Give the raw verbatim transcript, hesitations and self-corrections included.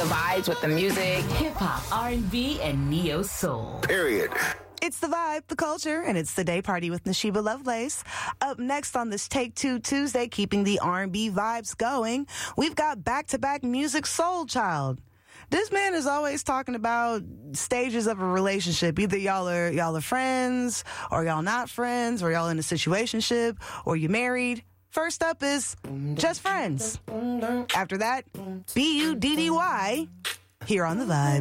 the vibes with the music. Hip-hop, R and B, and neo-soul. Period. It's the vibe, the culture, and it's the day party with Nashiba Lovelace. Up next on this Take Two Tuesday, keeping the R and B vibes going, we've got back-to-back music Soul Child. This man is always talking about stages of a relationship. Either y'all are y'all are friends, or y'all not friends, or y'all in a situationship, or you married. First up is just friends. After that, B U D D Y, here on The Vibe.